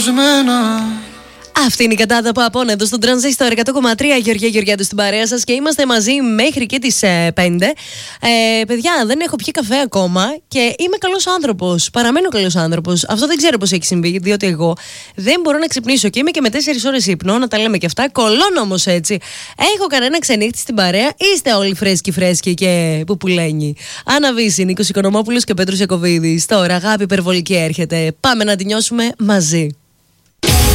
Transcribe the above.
Αυτή είναι η κατάδα από Απόνα εδώ στον Τρανζίστορ 100,3. Γεωργία Γεωργιάδου στην παρέα σας και είμαστε μαζί μέχρι και τις 5. Παιδιά, δεν έχω πιει καφέ ακόμα και είμαι καλός άνθρωπος. Παραμένω καλός άνθρωπος. Αυτό δεν ξέρω πώς έχει συμβεί, διότι εγώ δεν μπορώ να ξυπνήσω και είμαι και με 4 ώρες ύπνο, να τα λέμε και αυτά. Κολώνω όμως έτσι. Έχω κανένα ξενύχτη στην παρέα. Είστε όλοι φρέσκοι και που πουλένει. Άννα Βύση, Νίκος Οικονομόπουλος και Πέτρος Ιακωβίδης. Τώρα, αγάπη υπερβολική έρχεται. Πάμε να τη νιώσουμε μαζί.